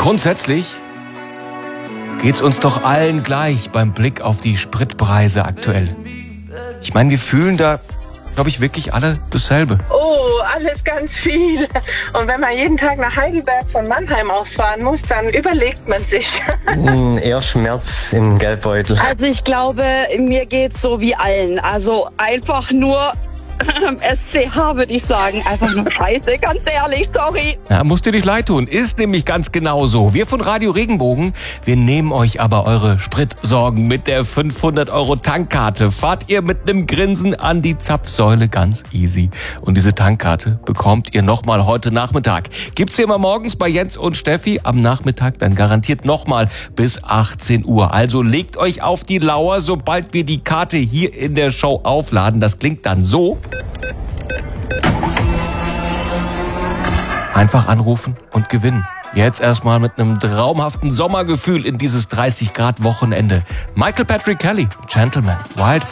Grundsätzlich geht's uns doch allen gleich beim Blick auf die Spritpreise aktuell. Ich meine, wir fühlen da, glaube ich, wirklich alle dasselbe. Oh, alles ganz viel. Und wenn man jeden Tag nach Heidelberg von Mannheim ausfahren muss, dann überlegt man sich. Eher Schmerz im Geldbeutel. Also ich glaube, mir geht's so wie allen. Also einfach nur SCH, würde ich sagen. Einfach nur scheiße, ganz ehrlich, sorry. Ja, muss dir nicht leid tun, ist nämlich ganz genau so. Wir von Radio Regenbogen, wir nehmen euch aber eure Spritsorgen mit der 500-Euro-Tankkarte. Fahrt ihr mit einem Grinsen an die Zapfsäule, ganz easy. Und diese Tankkarte bekommt ihr nochmal heute Nachmittag. Gibt's hier immer morgens bei Jens und Steffi, am Nachmittag dann garantiert nochmal bis 18 Uhr. Also legt euch auf die Lauer, sobald wir die Karte hier in der Show aufladen. Das klingt dann so. Einfach anrufen und gewinnen. Jetzt erstmal mit einem traumhaften Sommergefühl in dieses 30 Grad Wochenende. Michael Patrick Kelly, Gentleman, Wild